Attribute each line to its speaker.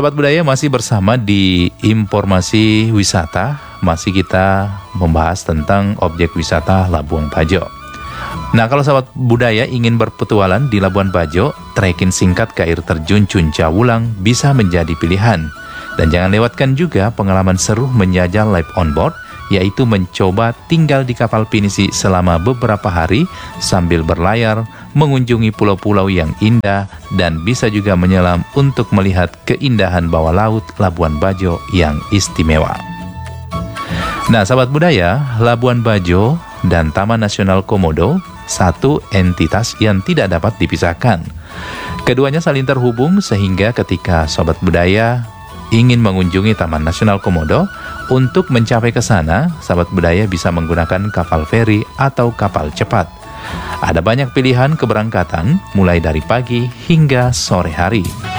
Speaker 1: Sahabat budaya, masih bersama di informasi wisata. Masih kita membahas tentang objek wisata Labuan Bajo. Nah, kalau sahabat budaya ingin berpetualang di Labuan Bajo, trekking singkat ke air terjun Cunca Wulang bisa menjadi pilihan. Dan jangan lewatkan juga pengalaman seru menjajal live on board, yaitu mencoba tinggal di kapal pinisi selama beberapa hari sambil berlayar, mengunjungi pulau-pulau yang indah, dan bisa juga menyelam untuk melihat keindahan bawah laut Labuan Bajo yang istimewa. Nah, sahabat budaya, Labuan Bajo dan Taman Nasional Komodo satu entitas yang tidak dapat dipisahkan. Keduanya saling terhubung sehingga ketika sahabat budaya ingin mengunjungi Taman Nasional Komodo, untuk mencapai ke sana, sahabat budaya bisa menggunakan kapal feri atau kapal cepat. Ada banyak pilihan keberangkatan, mulai dari pagi hingga sore hari.